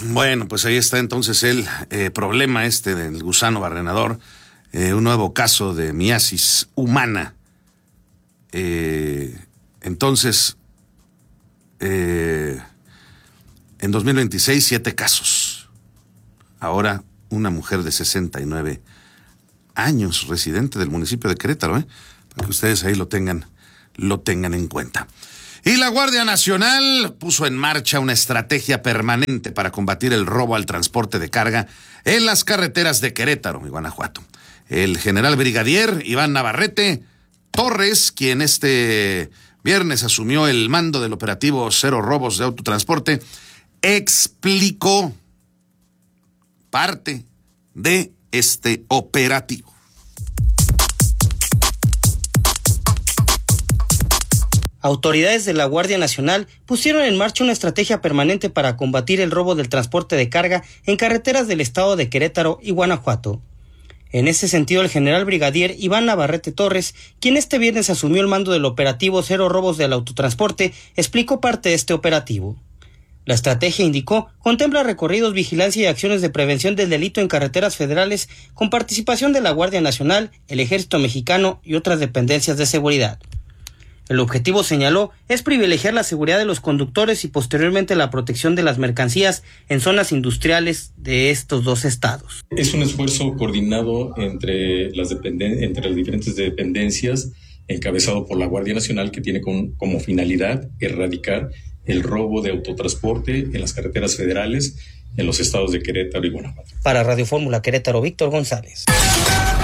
Bueno, pues ahí está entonces el problema del gusano barrenador, un nuevo caso de miasis humana. Entonces, en 2026, 7 casos. Ahora, una mujer de 69 años, residente del municipio de Querétaro, para que ustedes ahí lo tengan en cuenta. Y la Guardia Nacional puso en marcha una estrategia permanente para combatir el robo al transporte de carga en las carreteras de Querétaro y Guanajuato. El general brigadier Iván Navarrete Torres, quien este viernes asumió el mando del operativo Cero Robos de Autotransporte, explicó parte de este operativo. Autoridades de la Guardia Nacional pusieron en marcha una estrategia permanente para combatir el robo del transporte de carga en carreteras del estado de Querétaro y Guanajuato. En ese sentido, el general brigadier Iván Navarrete Torres, quien este viernes asumió el mando del operativo Cero Robos del Autotransporte, explicó parte de este operativo. La estrategia, indicó, contempla recorridos, vigilancia y acciones de prevención del delito en carreteras federales con participación de la Guardia Nacional, el Ejército Mexicano y otras dependencias de seguridad. El objetivo, señaló, es privilegiar la seguridad de los conductores y posteriormente la protección de las mercancías en zonas industriales de estos dos estados. Es un esfuerzo coordinado entre las diferentes dependencias, encabezado por la Guardia Nacional, que tiene como finalidad erradicar el robo de autotransporte en las carreteras federales en los estados de Querétaro y Guanajuato. Para Radio Fórmula Querétaro, Víctor González.